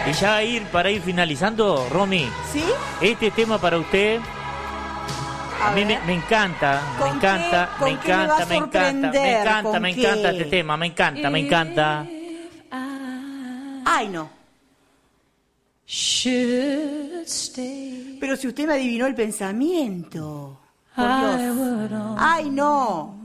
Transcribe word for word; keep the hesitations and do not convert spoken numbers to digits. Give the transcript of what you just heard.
Y ya ir para ir finalizando, Romy. ¿Sí? Este tema para usted. A, a mí me, me encanta, me encanta, me encanta, me encanta, me encanta, me encanta este tema, me encanta, me encanta. Ay, no. Pero si usted me adivinó el pensamiento. Por Dios. Ay, no.